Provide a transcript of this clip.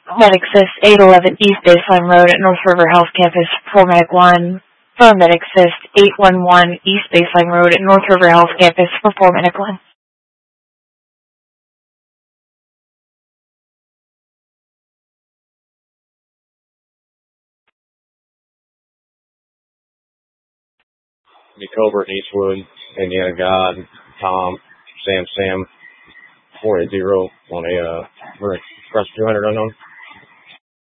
Medic Assist 811 East Baseline Road at North River Health Campus for Medic 1. Paramedic Assist 811 East Baseline Road at North River Health Campus for Medic 1. The Covert, Eastwood, Indiana God, Tom, Sam, 480 on a express 200 unknown.